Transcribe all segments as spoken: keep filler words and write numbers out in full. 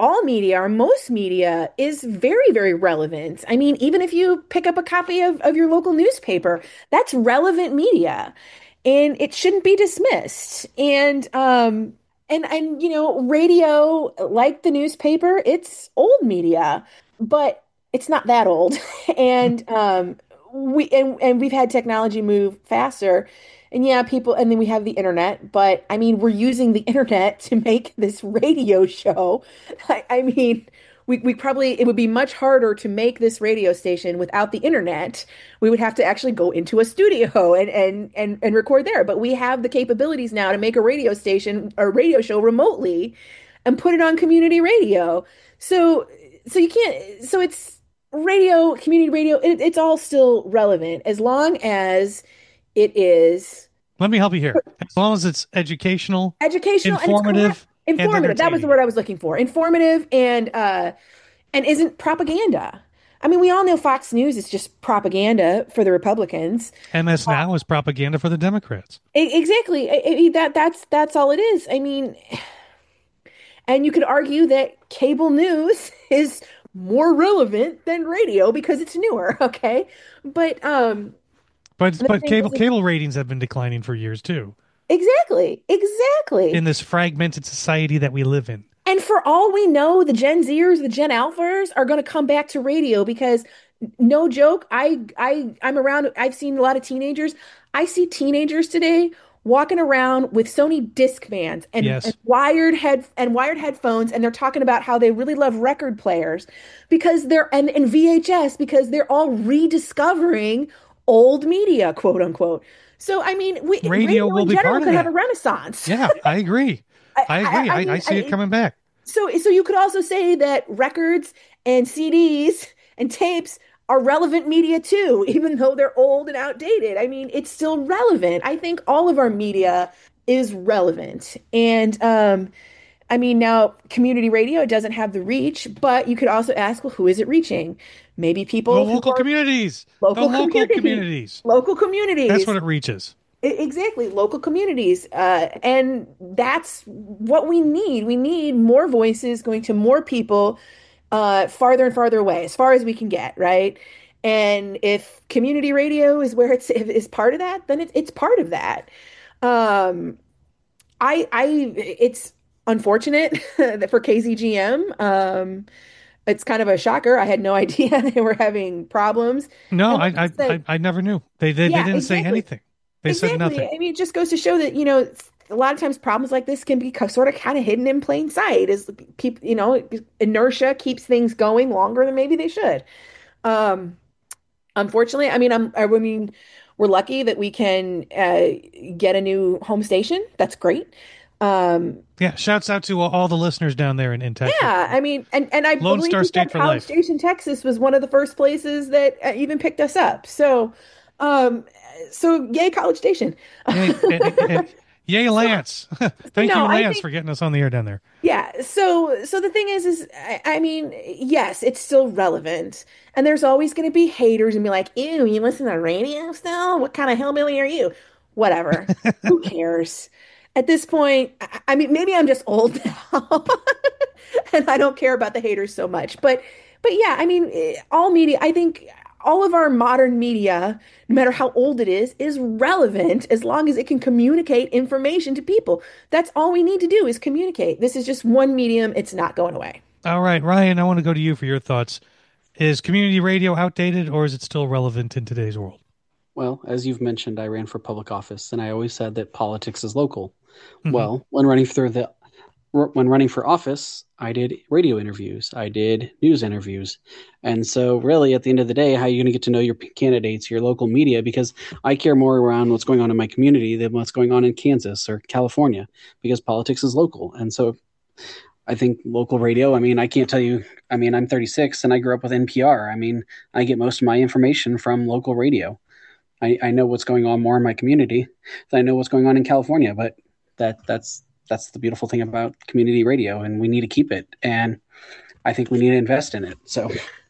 all media or most media is very, very relevant. I mean, even if you pick up a copy of, of your local newspaper, that's relevant media and it shouldn't be dismissed. And um and and you know, radio, like the newspaper, it's old media, but it's not that old. And um we and, and we've had technology move faster. And yeah, people, and then we have the internet, but I mean, we're using the internet to make this radio show. I, I mean, we, we probably, it would be much harder to make this radio station without the internet. We would have to actually go into a studio and, and, and, and record there. But we have the capabilities now to make a radio station, a radio show remotely and put it on community radio. So, so you can't, so it's radio, community radio, it, it's all still relevant as long as it is Let me help you here. As long as it's educational, educational and it's correct. informative, and Informative. That was the entertaining. word I was looking for. Informative and uh and isn't propaganda. I mean, we all know Fox News is just propaganda for the Republicans. M S Now is propaganda for the Democrats. E- exactly. I- I- that that's that's all it is. I mean, and you could argue that cable news is more relevant than radio because it's newer, okay? But um But the but thing cable is, cable ratings have been declining for years too exactly, exactly. in this fragmented society that we live in. And for all we know, the Gen Zers, the Gen Alphas are going to come back to radio because no joke, I I I'm around, I've seen a lot of teenagers. I see teenagers today walking around with Sony Discmans and, and Yes. wired head and wired headphones and they're talking about how they really love record players because they're and, and V H S because they're all rediscovering old media, quote unquote. So I mean, we, Radio radio will in be general part of could have a that. renaissance. Yeah, I agree. I, I I, agree. I I, I mean, see it I, coming back. so, so you could also say that records and C Ds and tapes are relevant media too, even though they're old and outdated. I mean, it's still relevant. I think all of our media is relevant. And um, I mean, now community radio, it doesn't have the reach, but you could also ask, well, who is it reaching? Maybe The people who local are communities. The local local communities, communities. local That's communities. what it reaches. E- Exactly, local communities. Uh, and that's what we need. We need more voices going to more people uh, farther and farther away, as far as we can get, right? And if community radio is where it's if is part of that, then it, it's part of that. Um, I, I, it's unfortunate that for K Z G M, um, it's kind of a shocker. I had no idea they were having problems. No, And I like I I I, said, I never knew. They, they they yeah, didn't say exactly. anything. They said Exactly. nothing. I mean, it just goes to show that, you know, a lot of times problems like this can be co- sort of kind of hidden in plain sight as keep, you know, inertia keeps things going longer than maybe they should. Um, unfortunately, I mean, I'm, I mean, we're lucky that we can uh, get a new home station. That's great. Um, Yeah, shouts out to all the listeners down there in, in Texas. yeah, I mean, and and I Lone believe Star you State said for College life. Station, Texas was one of the first places that uh, even picked us up. So, um, so yay, College Station. Yay, eh, eh, eh, yay, Lance. Thank No, you, I Lance, think for getting us on the air down there. yeah. So so the thing is is I, I mean, yes, it's still relevant. And there's always going to be haters and be like, "Ew, you listen to radio still? What kind of hillbilly are you?" Whatever. Who cares? At this point, I, I mean, maybe I'm just old now and I don't care about the haters so much. But but yeah, I mean, eh, all media, I think all of our modern media, no matter how old it is, is relevant as long as it can communicate information to people. That's all we need to do is communicate. This is just one medium. It's not going away. All right, Ryan, I want to go to you for your thoughts. Is community radio outdated or is it still relevant in today's world? Well, as you've mentioned, I ran for public office, and I always said that politics is local. Hmm. Well, when running through the when running for office, I did radio interviews, I did news interviews, and so really, at the end of the day, how are you going to get to know your p- candidates, your local media? Because I care more around what's going on in my community than what's going on in Kansas or California, because politics is local, and so I think local radio. I mean, I can't tell you. I mean, I'm thirty-six, and I grew up with N P R. I mean, I get most of my information from local radio. I, I know what's going on more in my community than I know what's going on in California. But that that's that's the beautiful thing about community radio, and we need to keep it. And I think we need to invest in it. So,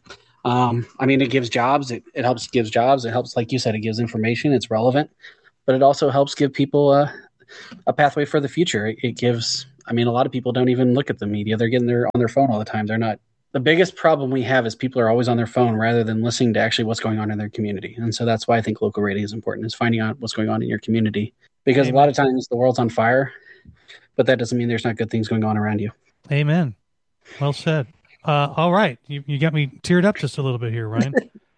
um, I mean, it gives jobs. It, it helps gives jobs. It helps, like you said, it gives information. It's relevant, but it also helps give people a, a pathway for the future. It, it gives I mean, a lot of people don't even look at the media. They're getting their on their phone all the time. They're not. The biggest problem we have is people are always on their phone rather than listening to actually what's going on in their community. And so that's why I think local radio is important, is finding out what's going on in your community. Because Amen. A lot of times the world's on fire, but that doesn't mean there's not good things going on around you. Amen. Well said. Uh, all right. You, you got me teared up just a little bit here, Ryan.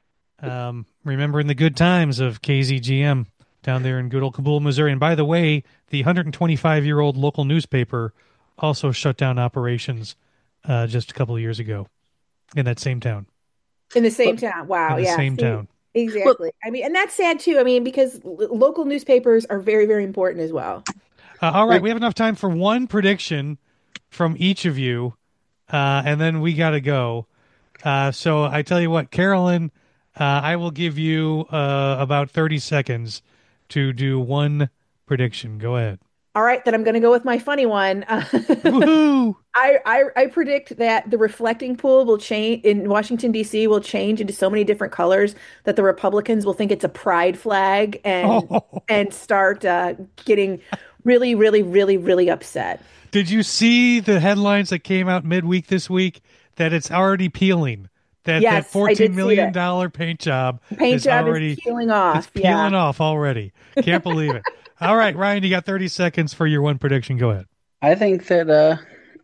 um, remembering the good times of K Z G M down there in good old Kabul, Missouri. And by the way, the one hundred twenty-five-year-old local newspaper also shut down operations uh, just a couple of years ago in that same town. In the same well, town. Wow. In the yeah. same See, town. Exactly. Well, I mean, and that's sad too. I mean, because l- local newspapers are very, very important as well. Uh, all right. We have enough time for one prediction from each of you, uh, and then we got to go. Uh, so I tell you what, Carolyn, uh, I will give you uh, about thirty seconds to do one prediction. Go ahead. All right, then I'm going to go with my funny one. Woohoo! I, I I predict that the reflecting pool will change in Washington, D C will change into so many different colors that the Republicans will think it's a pride flag and oh. and start uh, getting really, really, really, really upset. Did you see the headlines that came out midweek this week that it's already peeling? That yes, that fourteen million dollars paint job paint is job already is peeling off. It's peeling yeah. off already. Can't believe it. All right, Ryan, you got thirty seconds for your one prediction. Go ahead. I think that uh,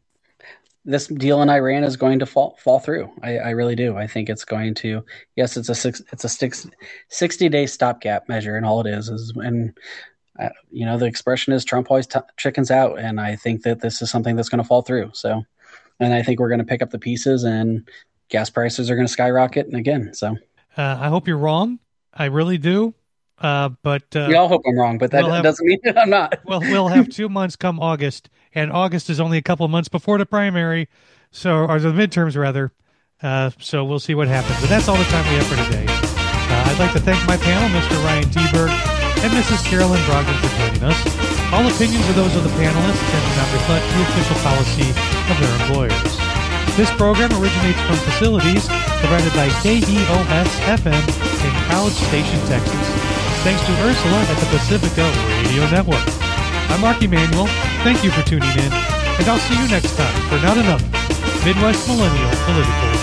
this deal in Iran is going to fall fall through. I, I really do. I think it's going to. Yes, it's a six. It's a six, sixty day stopgap measure, and all it is is and uh, you know the expression is Trump always t- chickens out, and I think that this is something that's going to fall through. So, and I think we're going to pick up the pieces, and gas prices are going to skyrocket, and again. So, uh, I hope you're wrong. I really do. Uh, but uh, we all hope I'm wrong, but that we'll have, doesn't mean that I'm not. Well, we'll have two months come August, and August is only a couple of months before the primary, so or the midterms rather. Uh, so we'll see what happens. But that's all the time we have for today. Uh, I'd like to thank my panel, Mister Ryan Teberg and Missus Carolyn Brogdon, for joining us. All opinions are those of the panelists and do not reflect the official policy of their employers. This program originates from facilities provided by K E O S F M in College Station, Texas. Thanks to Ursula at the Pacifica Radio Network. I'm Mark Emanuel. Thank you for tuning in, and I'll see you next time for not another Midwest Millennial Political